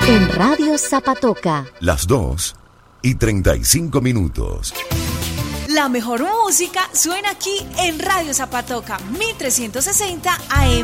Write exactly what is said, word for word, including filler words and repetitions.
En Radio Zapatoca. Las dos y treinta y cinco minutos. La mejor música suena aquí en Radio Zapatoca, mil trescientos sesenta A M.